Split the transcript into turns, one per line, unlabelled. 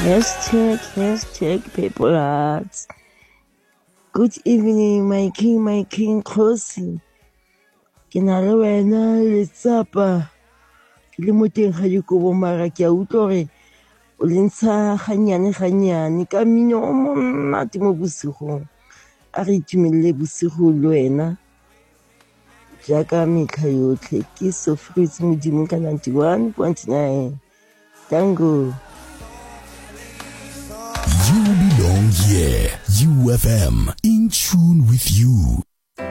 Hashtag People Hearts. Good evening, my king, Khosi. Ke na le wena Letsapa. Ke le mo teng ga dikobo mara ke a utlwa gore o le ntsha ganyane ka mmino o monate mo bosigong. A re itumelele bosigo le wena jaaka metlha yotlhe. Ke Sofritz Modimo ka 91.9. Tango.
You belong here. UFM, in tune with you.